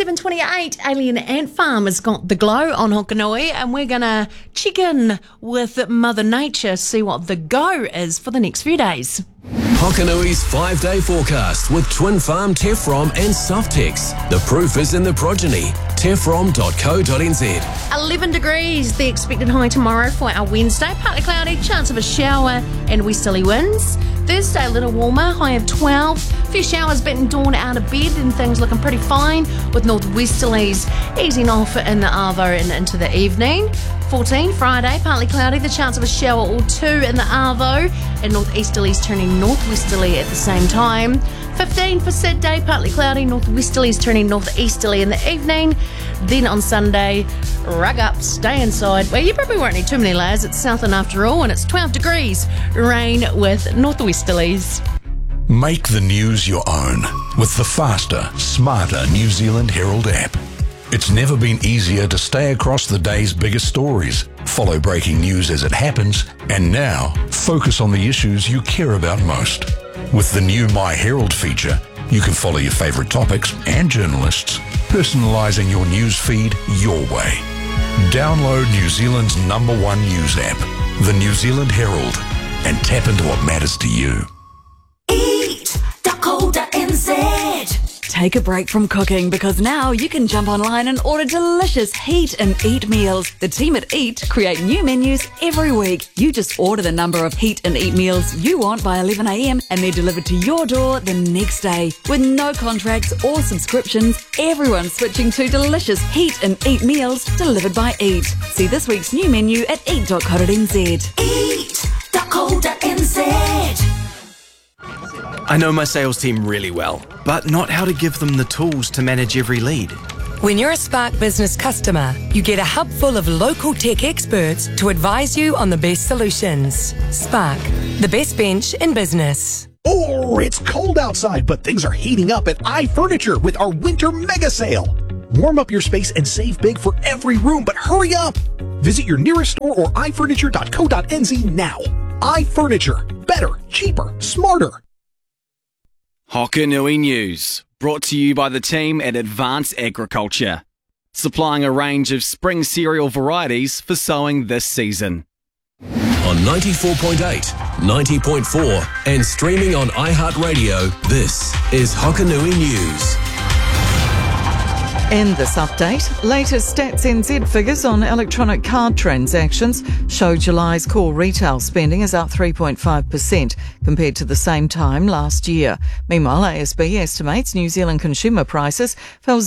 11:28, Alien Ant Farm has got the glow on Hokanui, and we're going to check in with Mother Nature, see what the go is for the next few days. Hokanui's 5-day forecast with Twin Farm, Tefrom and Softex. The proof is in the progeny. Tefrom.co.nz. 11 degrees, the expected high tomorrow for our Wednesday. Partly cloudy, chance of a shower and westerly winds. Thursday, a little warmer, high of 12. Few showers batting dawn out of bed and things looking pretty fine with northwesterlies easing off in the Arvo and into the evening. 14, Friday, partly cloudy, the chance of a shower or two in the Arvo and northeasterlies turning northwesterly at the same time. 15 for Saturday, partly cloudy, northwesterlies turning northeasterly in the evening. Then on Sunday, rug up, stay inside. Well, you probably won't need too many layers. It's southern after all, and it's 12 degrees. Rain with northwesterlies. Make the news your own with the faster, smarter New Zealand Herald app. It's never been easier to stay across the day's biggest stories, follow breaking news as it happens, and now focus on the issues you care about most. With the new My Herald feature, you can follow your favourite topics and journalists, personalising your news feed your way. Download New Zealand's #1 news app, the New Zealand Herald, and tap into what matters to you. Eat.co.nz. Take a break from cooking because now you can jump online and order delicious Heat and Eat meals. The team at Eat create new menus every week. You just order the number of Heat and Eat meals you want by 11 a.m. and they're delivered to your door the next day. With no contracts or subscriptions, everyone's switching to delicious Heat and Eat meals delivered by Eat. See this week's new menu at eat.co.nz. Eat.co.nz. I know my sales team really well, but not how to give them the tools to manage every lead. When you're a Spark Business customer, you get a hub full of local tech experts to advise you on the best solutions. Spark, the best bench in business. Oh, it's cold outside, but things are heating up at iFurniture with our winter mega sale. Warm up your space and save big for every room, but hurry up! Visit your nearest store or ifurniture.co.nz now. iFurniture. Better, cheaper, smarter. Hokanui News, brought to you by the team at Advanced Agriculture, supplying a range of spring cereal varieties for sowing this season. On 94.8, 90.4 and streaming on iHeartRadio, this is Hokanui News. In this update, latest Stats NZ figures on electronic card transactions show July's core retail spending is up 3.5% compared to the same time last year. Meanwhile, ASB estimates New Zealand consumer prices fell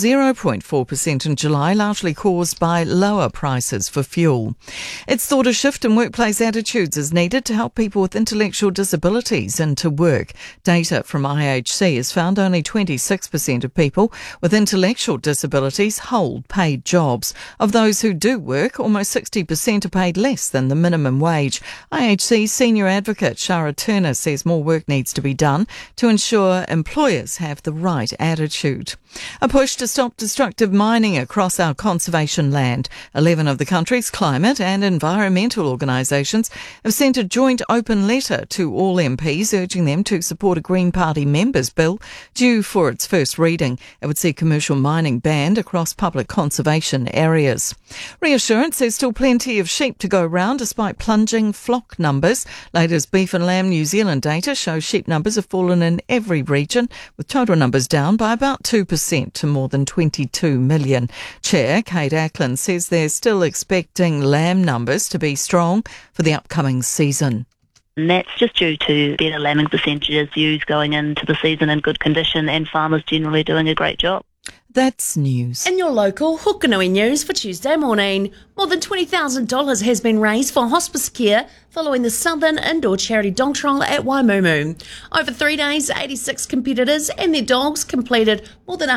0.4% in July, largely caused by lower prices for fuel. It's thought a shift in workplace attitudes is needed to help people with intellectual disabilities into work. Data from IHC has found only 26% of people with intellectual disabilities hold paid jobs. Of those who do work, almost 60% are paid less than the minimum wage. IHC senior advocate Shara Turner says more work needs to be done to ensure employers have the right attitude. A push to stop destructive mining across our conservation land. 11 of the country's climate and environmental organisations have sent a joint open letter to all MPs urging them to support a Green Party members' bill due for its first reading. It would see commercial mining banned across public conservation areas. Reassurance there's still plenty of sheep to go around despite plunging flock numbers. Latest Beef and Lamb New Zealand data shows sheep numbers have fallen in every region, with total numbers down by about 2% to more than 22 million. Chair Kate Ackland says they're still expecting lamb numbers to be strong for the upcoming season. And that's just due to better lambing percentages, ewes going into the season in good condition and farmers generally doing a great job. That's news. In your local Hokanui News for Tuesday morning, more than $20,000 has been raised for hospice care following the Southern Indoor Charity Dog Trial at Waimumu. Over 3 days, 86 competitors and their dogs completed more than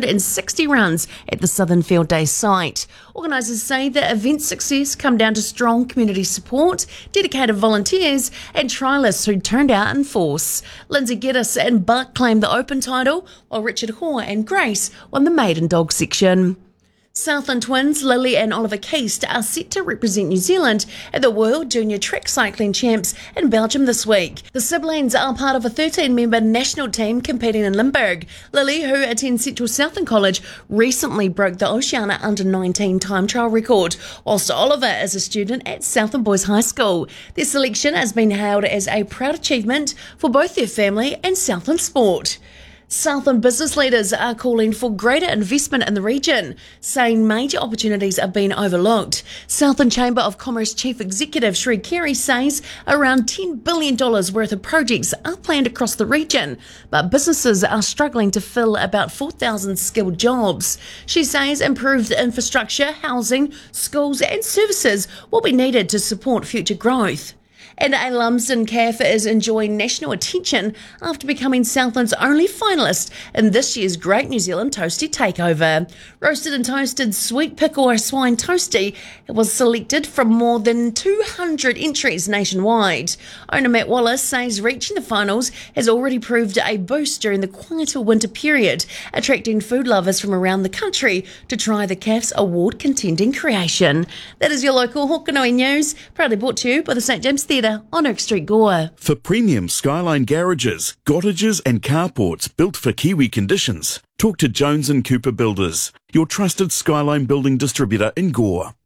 160 runs at the Southern Field Day site. Organisers say the event's success come down to strong community support, dedicated volunteers and trialists who turned out in force. Lindsay Geddes and Buck claimed the open title, while Richard Hoare and Grace won the maiden dog section. Southland twins Lily and Oliver Keast are set to represent New Zealand at the World Junior Track Cycling Champs in Belgium this week. The siblings are part of a 13-member national team competing in Limburg. Lily, who attends Central Southland College, recently broke the Oceania Under-19 time trial record, whilst Oliver is a student at Southland Boys High School. Their selection has been hailed as a proud achievement for both their family and Southland sport. Southland business leaders are calling for greater investment in the region, saying major opportunities are being overlooked. Southland Chamber of Commerce Chief Executive Sri Carey says around $10 billion worth of projects are planned across the region, but businesses are struggling to fill about 4,000 skilled jobs. She says improved infrastructure, housing, schools and services will be needed to support future growth. And a Lumsden calf is enjoying national attention after becoming Southland's only finalist in this year's Great New Zealand Toasty Takeover. Roasted and toasted sweet pickle or swine toasty was selected from more than 200 entries nationwide. Owner Matt Wallace says reaching the finals has already proved a boost during the quieter winter period, attracting food lovers from around the country to try the calf's award-contending creation. That is your local Hokanui news, proudly brought to you by the St James Theatre on Oak Street, Gore. For premium Skyline garages, cottages and carports built for Kiwi conditions, talk to Jones & Cooper Builders, your trusted Skyline building distributor in Gore.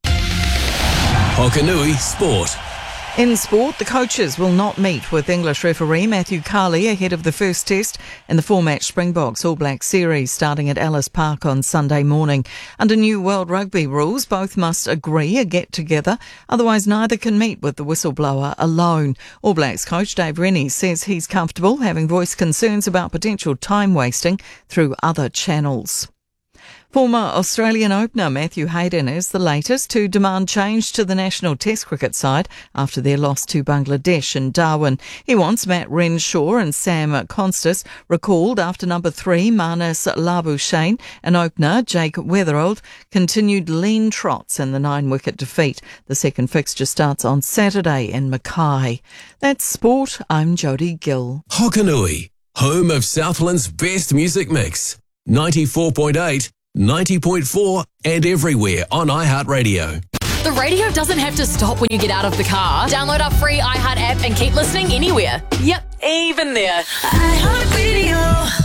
Hokanui Sport. In sport, the coaches will not meet with English referee Matthew Carley ahead of the first test in the 4-match Springboks All Black series starting at Ellis Park on Sunday morning. Under new World Rugby rules, both must agree a get-together, otherwise neither can meet with the whistleblower alone. All Blacks coach Dave Rennie says he's comfortable having voiced concerns about potential time wasting through other channels. Former Australian opener Matthew Hayden is the latest to demand change to the national Test cricket side after their loss to Bangladesh in Darwin. He wants Matt Renshaw and Sam Constas recalled after number 3 Marnus Labuschagne and opener Jake Weatherald continued lean trots in the 9-wicket defeat. The second fixture starts on Saturday in Mackay. That's sport. I'm Jodie Gill. Hokanui, home of Southland's best music mix. 94.8, 90.4 and everywhere on iHeartRadio. The radio doesn't have to stop when you get out of the car. Download our free iHeart app and keep listening anywhere. Yep, even there. iHeartRadio.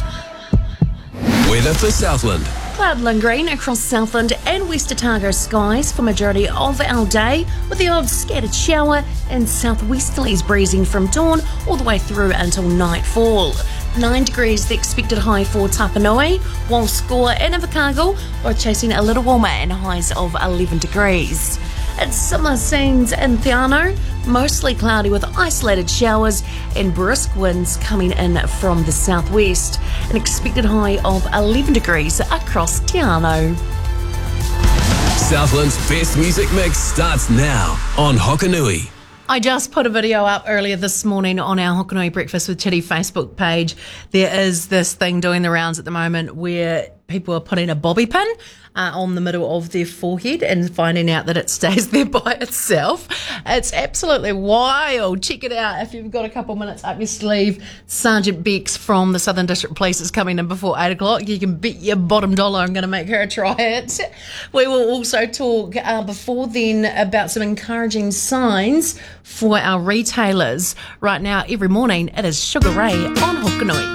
Weather for Southland. Cloud lingering across Southland and West Otago skies for majority of our day, with the odd scattered shower and southwesterlies breezing from dawn all the way through until nightfall. 9 degrees the expected high for Tapanui, while Score and Invercargill are chasing a little warmer and highs of 11 degrees. It's similar scenes in Theano, mostly cloudy with isolated showers and brisk winds coming in from the southwest. An expected high of 11 degrees across Theano. Southland's best music mix starts now on Hokanui. I just put a video up earlier this morning on our Hokanui Breakfast with Chitty Facebook page. There is this thing doing the rounds at the moment where people are putting a bobby pin on the middle of their forehead and finding out that it stays there by itself. It's absolutely wild. Check it out if you've got a couple minutes up your sleeve. Sergeant Bex from the Southern District Police is coming in before 8 o'clock. You can bet your bottom dollar I'm going to make her try it. We will also talk before then about some encouraging signs for our retailers. Right now, every morning, it is Sugar Ray on Hokanui.